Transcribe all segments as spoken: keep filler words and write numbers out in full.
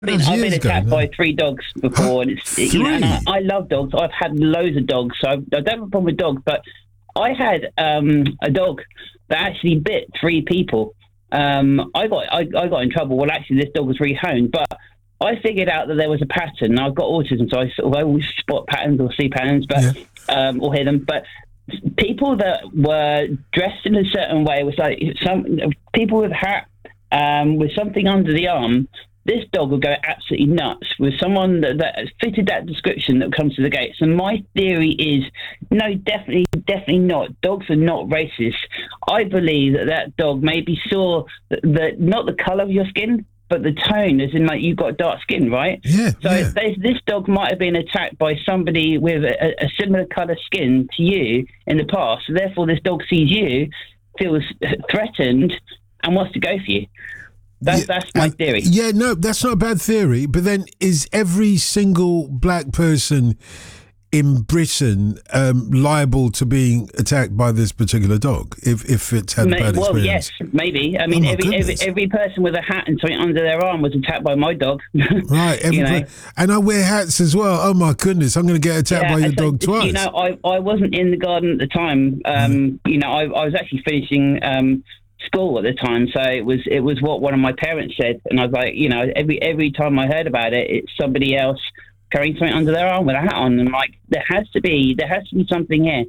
been, I've been attacked ago, by three dogs before, and it's you know, and I, I love dogs. I've had loads of dogs, so I, I don't have a problem with dogs. But I had um, a dog that actually bit three people. Um, I got I, I got in trouble. Well, actually, this dog was rehomed, but I figured out that there was a pattern. I've got autism, so I sort of I always spot patterns or see patterns, but yeah. um, or hear them. But people that were dressed in a certain way was like some people with hat um, with something under the arm. This dog would go absolutely nuts with someone that, that fitted that description that comes to the gates. And my theory is, no, definitely, definitely not. Dogs are not racist. I believe that that dog maybe saw the, the not the colour of your skin, but the tone, as in like you've got dark skin, right? Yeah. So yeah. This, this dog might have been attacked by somebody with a, a similar colour skin to you in the past. So therefore, this dog sees you, feels threatened, and wants to go for you. That's, yeah, that's my theory. Yeah, no, that's not a bad theory. But then is every single black person in Britain um, liable to being attacked by this particular dog if, if it's had a bad well, experience? Well, yes, maybe. I mean, oh every, every every person with a hat and something under their arm was attacked by my dog. Right. Every you know? per- and I wear hats as well. Oh, my goodness. I'm going to get attacked yeah, by your so, dog twice. You know, I, I wasn't in the garden at the time. Um, mm. You know, I, I was actually finishing... Um, school at the time, so it was it was what one of my parents said, and I was like, you know, every every time I heard about it, it's somebody else carrying something under their arm with a hat on, and like there has to be there has to be something here.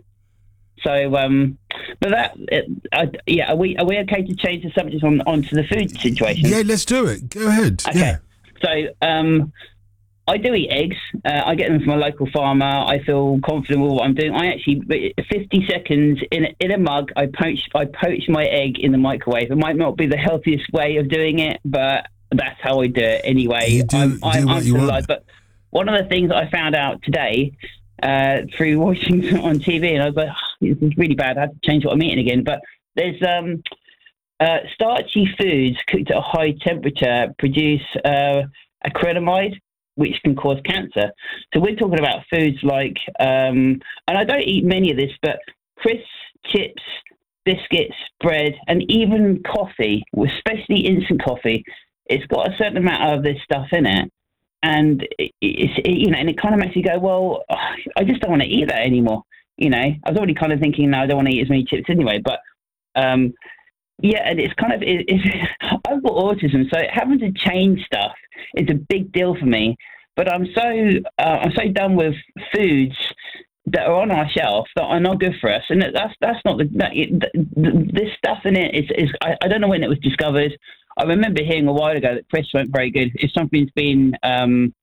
So, um, but that it, I, yeah, are we are we okay to change the subject on onto the food situation? Yeah, let's do it. Go ahead. Okay, yeah. so um. I do eat eggs. Uh, I get them from a local farmer. I feel confident with what I'm doing. I actually, fifty seconds in a, in a mug, I poach I poach my egg in the microwave. It might not be the healthiest way of doing it, but that's how I do it anyway. You do, I'm, do I'm, what I'm you want. alive. But one of the things I found out today uh, through watching on T V, and I was like, oh, this is really bad. I have to change what I'm eating again. But there's um, uh, starchy foods cooked at a high temperature produce uh, acrylamide, which can cause cancer. So we're talking about foods like, um, and I don't eat many of this, but crisps, chips, biscuits, bread, and even coffee, especially instant coffee. It's got a certain amount of this stuff in it. And it, it's, it, you know, and it kind of makes you go, well, I just don't want to eat that anymore. You know, I was already kind of thinking, no, I don't want to eat as many chips anyway. But, um, yeah, and it's kind of, it, it's, I've got autism, so having to change stuff is a big deal for me. But I'm so, uh, I'm so done with foods that are on our shelf that are not good for us. And that's, that's not the, that, the this stuff in it is, is I, I don't know when it was discovered. I remember hearing a while ago that crisps weren't very good if something's been, um,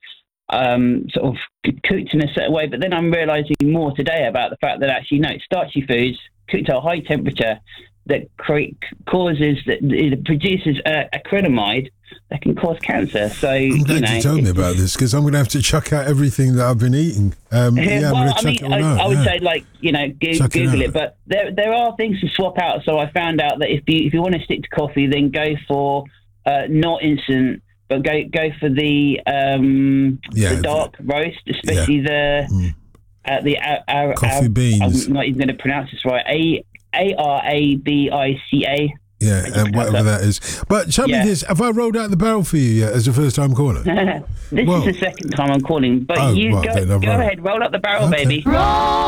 um, sort of cooked in a certain way. But then I'm realizing more today about the fact that actually, no, starchy foods cooked at a high temperature that create, causes, that it produces uh, acrylamide that can cause cancer. So, I'm glad you know, you told me about this because I'm going to have to chuck out everything that I've been eating. Um, yeah, well, I'm going to I chuck mean, it all I, out. I would yeah. say, like, you know, go, Chuck it Google out. it, but there there are things to swap out. So I found out that if you if you want to stick to coffee, then go for uh, not instant, but go go for the um, yeah, the dark the, roast, especially yeah. the mm. uh, the uh, uh, coffee uh, beans. I'm not even going to pronounce this right. A A R A B I C A. Yeah, and whatever that is. But tell yeah. me this, have I rolled out the barrel for you yet as a first-time caller? This well, is the second time I'm calling, but oh, you well, go, go ahead, roll up the barrel, okay. baby. Roll